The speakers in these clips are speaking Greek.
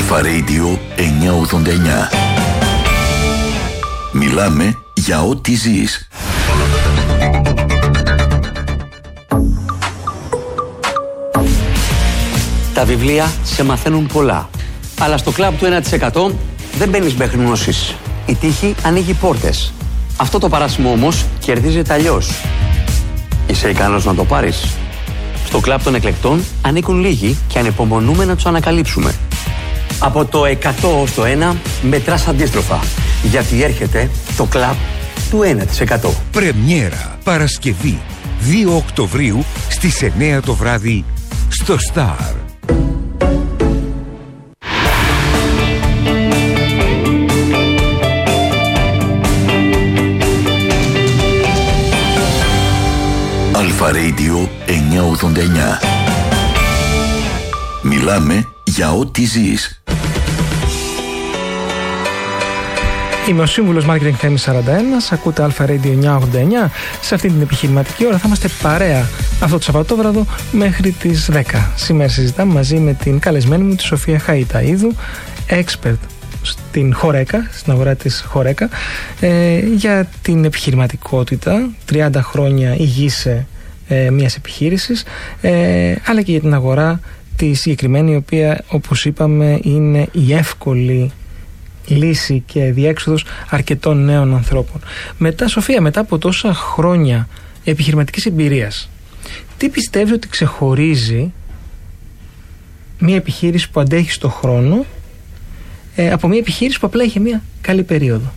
Αλφα Radio 989. Μιλάμε για ό,τι ζεις. Τα βιβλία σε μαθαίνουν πολλά. Αλλά στο κλαμπ του 1% δεν μπαίνεις μέχρι γνώσεις. Η τύχη ανοίγει πόρτες. Αυτό το παράσημο όμως κερδίζεται αλλιώς. Είσαι ικανός να το πάρεις? Στο κλαμπ των εκλεκτών ανήκουν λίγοι και ανυπομονούμε να τους ανακαλύψουμε. Από το 100 ως το 1 μετράς αντίστροφα. Γιατί έρχεται το κλαμπ του 1%. Πρεμιέρα Παρασκευή 2 Οκτωβρίου στις 9 το βράδυ στο Star. Αλφα Radio 989. Μιλάμε για ό,τι ζεις. Είμαι ο σύμβουλος Marketing Θέμης 41. Ακούτε Αλφα Radio 989. Σε αυτή την επιχειρηματική ώρα θα είμαστε παρέα αυτό το Σαββατόβραδο μέχρι τις 10. Σήμερα συζητάμε μαζί με την καλεσμένη μου, τη Σοφία Χαϊταΐδου, expert στην Χορέκα, στην αγορά της Χορέκα, για την επιχειρηματικότητα, 30 χρόνια ηγείσαι μιας επιχείρησης, αλλά και για την αγορά τη συγκεκριμένη, η οποία, όπως είπαμε, είναι η εύκολη λύση και διέξοδος αρκετών νέων ανθρώπων. Σοφία, μετά από τόσα χρόνια επιχειρηματικής εμπειρίας, τι πιστεύεις ότι ξεχωρίζει μια επιχείρηση που αντέχει στον χρόνο από μια επιχείρηση που απλά είχε μια καλή περίοδο?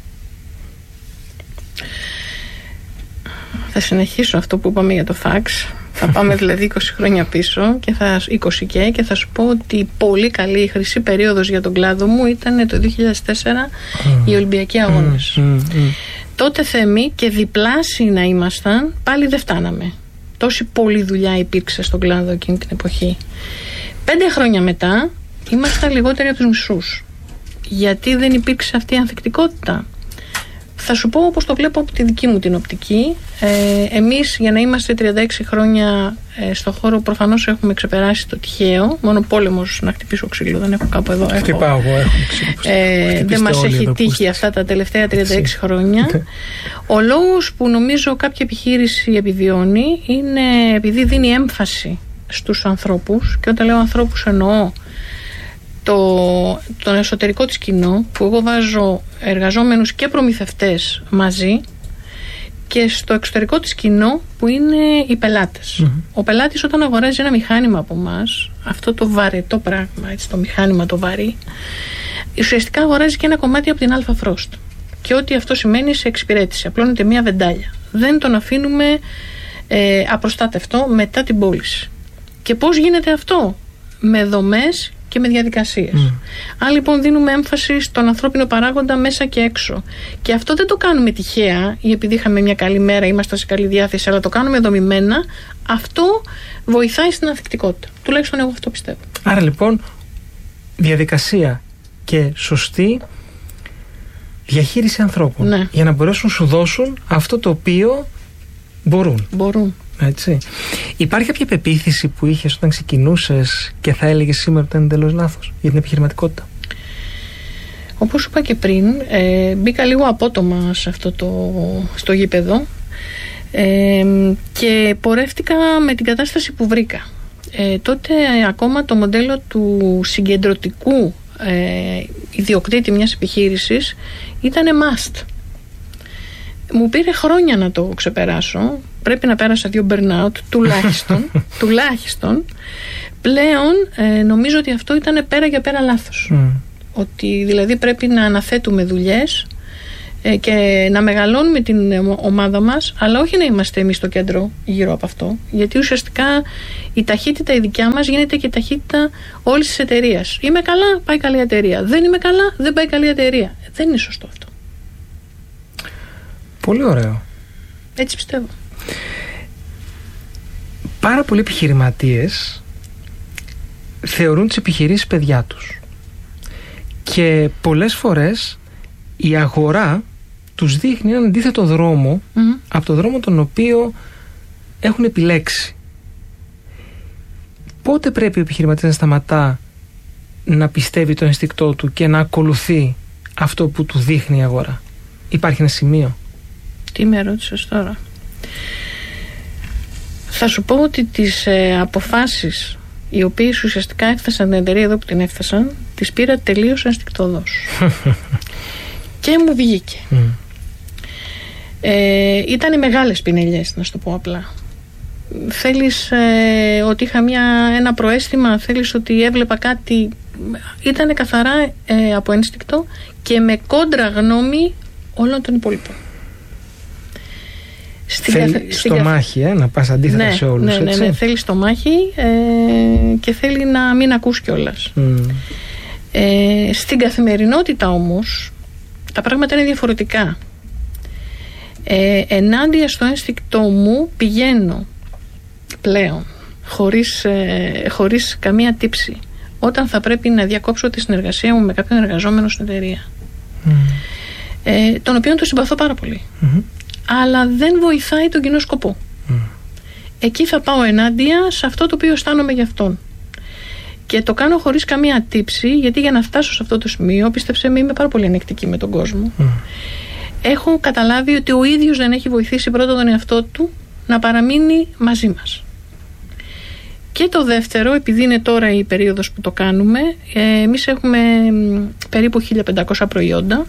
Θα συνεχίσω αυτό που είπαμε για το φαξ. Θα πάμε δηλαδή 20 χρόνια πίσω και 20 και θα σου πω ότι η πολύ καλή χρυσή περίοδος για τον κλάδο μου ήταν το 2004, οι Ολυμπιακοί Αγώνες. Τότε, Θέμη, και διπλάσιοι να ήμασταν, πάλι δεν φτάναμε. Τόση πολλή δουλειά υπήρξε στον κλάδο εκείνη την εποχή. 5 χρόνια μετά ήμασταν λιγότεροι από τους μισούς. Γιατί δεν υπήρξε αυτή η ανθεκτικότητα? Θα σου πω όπως το βλέπω από τη δική μου την οπτική. Εμείς, για να είμαστε 36 χρόνια στο χώρο, προφανώς έχουμε ξεπεράσει το τυχαίο. Μόνο πόλεμος να χτυπήσω ξύλο δεν έχω κάπου εδώ. Χτυπάω εγώ, έχω ξύλο. Δεν μας έχει τύχει αυτά τα τελευταία 36 χρόνια. Ο λόγος που νομίζω κάποια επιχείρηση επιβιώνει είναι επειδή δίνει έμφαση στους ανθρώπους. Και όταν λέω ανθρώπους εννοώ τον εσωτερικό της κοινό, που εγώ βάζω εργαζόμενους και προμηθευτές μαζί, και στο εξωτερικό της κοινό που είναι οι πελάτες. Ο πελάτης, όταν αγοράζει ένα μηχάνημα από εμάς, αυτό το βαρετό πράγμα, έτσι, το μηχάνημα το βαρύ, ουσιαστικά αγοράζει και ένα κομμάτι από την Αλφα Frost. Και ό,τι αυτό σημαίνει σε εξυπηρέτηση. Απλώνεται μια βεντάλια. Δεν τον αφήνουμε απροστάτευτο μετά την πώληση. Και πώς γίνεται αυτό? Με δομές και με διαδικασίες. Αν λοιπόν δίνουμε έμφαση στον ανθρώπινο παράγοντα μέσα και έξω, και αυτό δεν το κάνουμε τυχαία ή επειδή είχαμε μια καλή μέρα, είμαστε σε καλή διάθεση, αλλά το κάνουμε δομημένα, αυτό βοηθάει στην ανθεκτικότητα. Τουλάχιστον εγώ αυτό πιστεύω. Άρα λοιπόν, διαδικασία και σωστή διαχείριση ανθρώπων, ναι, για να μπορέσουν να σου δώσουν αυτό το οποίο μπορούν. Έτσι. Υπάρχει κάποια πεποίθηση που είχες όταν ξεκινούσες και θα έλεγες σήμερα ότι ήταν εντελώς λάθος για την επιχειρηματικότητα? Όπως είπα και πριν, μπήκα λίγο απότομα σε αυτό στο γήπεδο και πορεύτηκα με την κατάσταση που βρήκα. Τότε ακόμα το μοντέλο του συγκεντρωτικού ιδιοκτήτη μιας επιχείρησης ήταν must. Μου πήρε χρόνια να το ξεπεράσω. Πρέπει να πέρασα 2 burnout τουλάχιστον. Πλέον νομίζω ότι αυτό ήταν πέρα για πέρα λάθος. Ότι δηλαδή πρέπει να αναθέτουμε δουλειές και να μεγαλώνουμε την ομάδα μας, αλλά όχι να είμαστε εμείς στο κέντρο γύρω από αυτό. Γιατί ουσιαστικά η ταχύτητα η δικιά μας γίνεται και η ταχύτητα όλης της εταιρείας. Είμαι καλά, πάει καλή εταιρεία. Δεν είμαι καλά, δεν πάει καλή εταιρεία. Δεν είναι σωστό αυτό. Πολύ ωραίο. Έτσι πιστεύω. Πάρα πολλοί επιχειρηματίες θεωρούν τις επιχειρήσεις παιδιά τους. Και πολλές φορές η αγορά τους δείχνει έναν αντίθετο δρόμο από το δρόμο τον οποίο έχουν επιλέξει. Πότε πρέπει ο επιχειρηματίας να σταματά να πιστεύει το ένστικτό του και να ακολουθεί αυτό που του δείχνει η αγορά? Υπάρχει ένα σημείο? Τι με ρώτησες τώρα? Θα σου πω ότι τις αποφάσεις οι οποίες ουσιαστικά έφτασαν την εταιρεία εδώ που την έφτασαν, τις πήρα τελείως ενστικτωδώς. Και μου βγήκε. Ήταν μεγάλες πινελιές, να σου το πω απλά. Θέλεις ότι είχα ένα προαίσθημα, θέλεις ότι έβλεπα κάτι. Ήταν καθαρά από ένστικτο και με κόντρα γνώμη όλων των υπόλοιπων. Θέλει στο μάχη, να πας αντίθετα σε όλους, έτσι. Ναι, θέλει στο μάχη και θέλει να μην ακούς κιόλας. Στην καθημερινότητα όμως τα πράγματα είναι διαφορετικά. Ενάντια στο ένστικτό μου πηγαίνω πλέον χωρίς καμία τύψη όταν θα πρέπει να διακόψω τη συνεργασία μου με κάποιον εργαζόμενο στην εταιρεία, τον οποίο τον συμπαθώ πάρα πολύ, αλλά δεν βοηθάει τον κοινό σκοπό. Εκεί θα πάω ενάντια σε αυτό το οποίο αισθάνομαι για αυτόν. Και το κάνω χωρίς καμία τύψη, γιατί για να φτάσω σε αυτό το σημείο, πίστεψέ με, είμαι πάρα πολύ ανεκτική με τον κόσμο. Έχω καταλάβει ότι ο ίδιος δεν έχει βοηθήσει πρώτα τον εαυτό του να παραμείνει μαζί μας. Και το δεύτερο, επειδή είναι τώρα η περίοδος που το κάνουμε, εμείς έχουμε περίπου 1500 προϊόντα.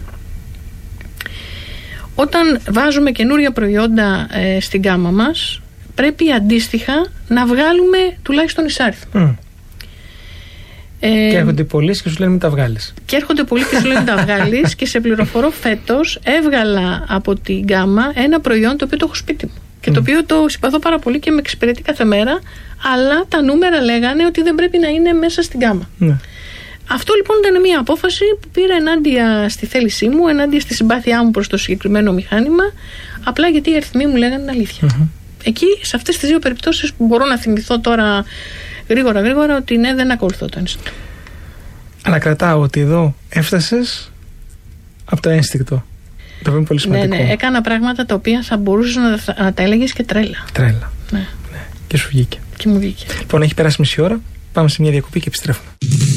Όταν βάζουμε καινούρια προϊόντα στην γκάμα μας, πρέπει αντίστοιχα να βγάλουμε τουλάχιστον εισάριθμο. Και έρχονται πολλοί και σου λένε μην τα βγάλεις. Και έρχονται πολλοί και σου λένε τα βγάλεις. Και σε πληροφορώ, φέτος έβγαλα από την γκάμα ένα προϊόν το οποίο το έχω σπίτι μου. Και το οποίο το συμπαθώ πάρα πολύ και με εξυπηρετεί κάθε μέρα. Αλλά τα νούμερα λέγανε ότι δεν πρέπει να είναι μέσα στην γκάμα. Αυτό λοιπόν ήταν μια απόφαση που πήρα ενάντια στη θέλησή μου, ενάντια στη συμπάθειά μου προς το συγκεκριμένο μηχάνημα, απλά γιατί οι αριθμοί μου λέγανε την αλήθεια. Εκεί, σε αυτές τις δύο περιπτώσεις που μπορώ να θυμηθώ τώρα γρήγορα, ότι ναι, δεν ακολουθώ το ένστικτο. Αλλά κρατάω ότι εδώ έφτασες από το ένστικτο. Το οποίο είναι πολύ σημαντικό. Ναι, έκανα πράγματα τα οποία θα μπορούσες να τα έλεγες και τρέλα. Ναι. Και σου βγήκε. Και μου βγήκε. Λοιπόν, έχει περάσει μισή ώρα. Πάμε σε μια διακοπή και επιστρέφουμε.